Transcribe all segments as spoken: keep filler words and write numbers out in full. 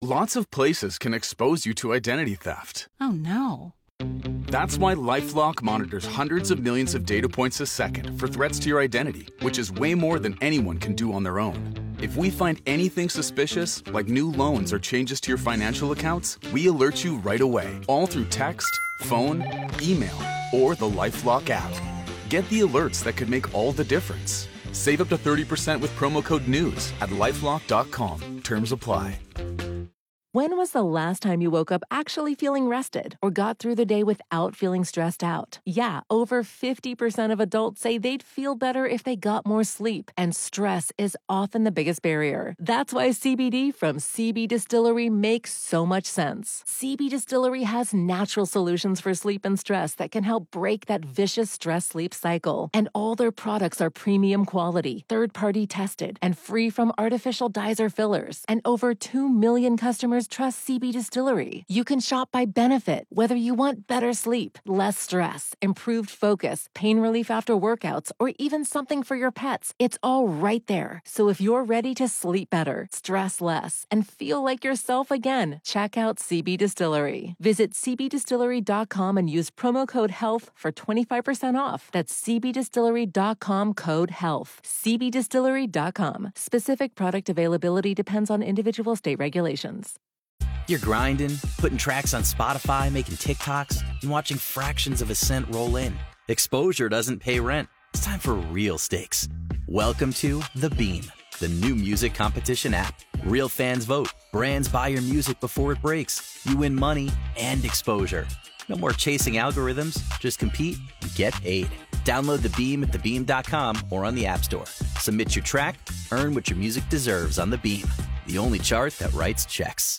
Lots of places can expose you to identity theft. Oh, no. That's why LifeLock monitors hundreds of millions of data points a second for threats to your identity, which is way more than anyone can do on their own. If we find anything suspicious, like new loans or changes to your financial accounts, we alert you right away, all through text, phone, email, or the LifeLock app. Get the alerts that could make all the difference. Save up to thirty percent with promo code NEWS at lifelock dot com. Terms apply. When was the last time you woke up actually feeling rested or got through the day without feeling stressed out? Yeah, over fifty percent of adults say they'd feel better if they got more sleep, and stress is often the biggest barrier. That's why C B D from C B Distillery makes so much sense. C B Distillery has natural solutions for sleep and stress that can help break that vicious stress-sleep cycle. And all their products are premium quality, third-party tested, and free from artificial dyes or fillers. And over two million customers trust C B Distillery. You can shop by benefit, whether you want better sleep, less stress, improved focus, pain relief after workouts, or even something for your pets. It's all right there. So if you're ready to sleep better, stress less, and feel like yourself again, check out C B Distillery. Visit c b distillery dot com and use promo code HEALTH for twenty-five percent off. That's c b distillery dot com code HEALTH. c b distillery dot com. Specific product availability depends on individual state regulations. You're grinding, putting tracks on Spotify, making TikToks, and watching fractions of a cent roll in. Exposure doesn't pay rent. It's time for real stakes. Welcome to The Beam, the new music competition app. Real fans vote. Brands buy your music before it breaks. You win money and exposure. No more chasing algorithms. Just compete and get paid. Download The Beam at the beam dot com or on the App Store. Submit your track, earn what your music deserves on The Beam, the only chart that writes checks.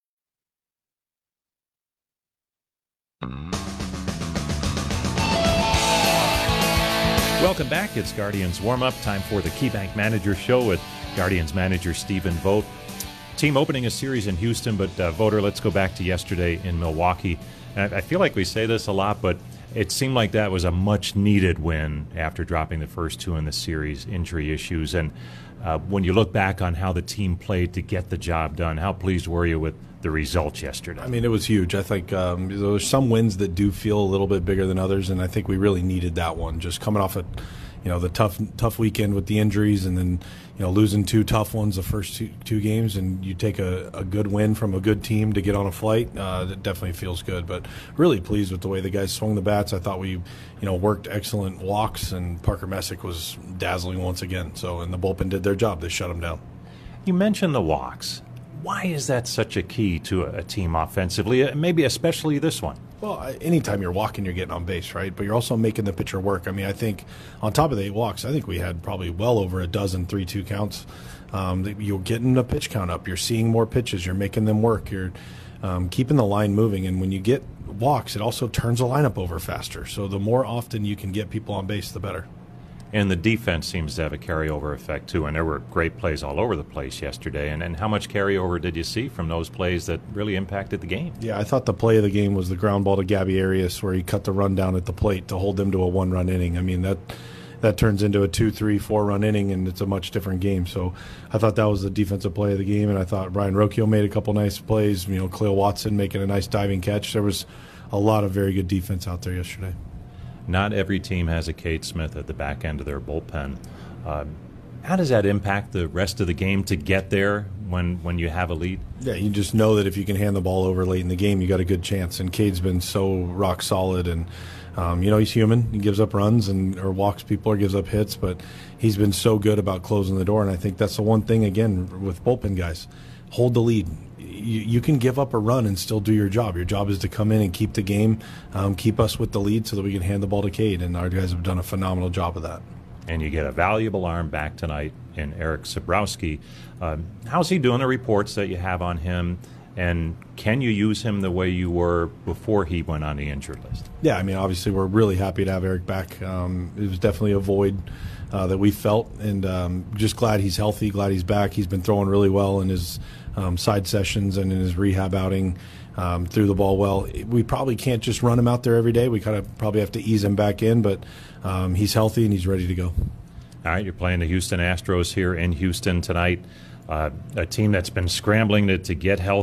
Welcome back. It's Guardians warm-up. Time for the KeyBank Manager Show with Guardians manager Stephen Vogt. Team opening a series in Houston, but uh, Voter, let's go back to yesterday in Milwaukee. And I, I feel like we say this a lot, but it seemed like that was a much-needed win after dropping the first two in the series, injury issues. And uh, when you look back on how the team played to get the job done, how pleased were you with the results yesterday? I mean, it was huge. I think um, there were some wins that do feel a little bit bigger than others, and I think we really needed that one. Just coming off a, you know, the tough tough weekend with the injuries, and then you know losing two tough ones the first two, two games, and you take a, a good win from a good team to get on a flight. Uh, that definitely feels good. But really pleased with the way the guys swung the bats. I thought we, you know, worked excellent walks, and Parker Messick was dazzling once again. So, and the bullpen did their job. They shut him down. You mentioned the walks. Why is that such a key to a team offensively, maybe especially this one? Well, anytime you're walking, you're getting on base, right? But you're also making the pitcher work. I mean, I think on top of the eight walks, I think we had probably well over a dozen three two counts. Um, you're getting the pitch count up. You're seeing more pitches. You're making them work. You're um, keeping the line moving. And when you get walks, it also turns the lineup over faster. So the more often you can get people on base, the better. And the defense seems to have a carryover effect, too. And there were great plays all over the place yesterday. And, and how much carryover did you see from those plays that really impacted the game? Yeah, I thought the play of the game was the ground ball to Gabby Arias where he cut the run down at the plate to hold them to a one-run inning. I mean, that that turns into a two, three, four-run inning, and it's a much different game. So I thought that was the defensive play of the game. And I thought Brian Rocchio made a couple nice plays. You know, Cleo Watson making a nice diving catch. There was a lot of very good defense out there yesterday. Not every team has a Cade Smith at the back end of their bullpen. Uh, how does that impact the rest of the game to get there when, when you have a lead? Yeah, you just know that if you can hand the ball over late in the game, you got a good chance. And Cade's been so rock solid, and um, you know he's human. He gives up runs and or walks people or gives up hits, but he's been so good about closing the door. And I think that's the one thing again with bullpen guys: hold the lead. You, you can give up a run and still do your job. Your job is to come in and keep the game, um, keep us with the lead so that we can hand the ball to Cade, and our guys have done a phenomenal job of that. And you get a valuable arm back tonight in Eric Sabrowski. Um, how's he doing? The reports that you have on him, and can you use him the way you were before he went on the injured list? Yeah, I mean, obviously we're really happy to have Eric back. Um, it was definitely a void uh, that we felt, and um, just glad he's healthy, glad he's back. He's been throwing really well in his Um, side sessions and in his rehab outing, um, threw the ball well. We probably can't just run him out there every day. We kind of probably have to ease him back in, but um, he's healthy and he's ready to go. All right, you're playing the Houston Astros here in Houston tonight, uh, a team that's been scrambling to, to get healthy.